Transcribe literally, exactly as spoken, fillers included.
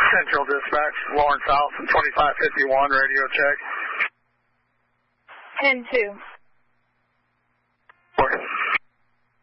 Central Dispatch, Lawrence House, twenty-five fifty-one, radio check. ten two.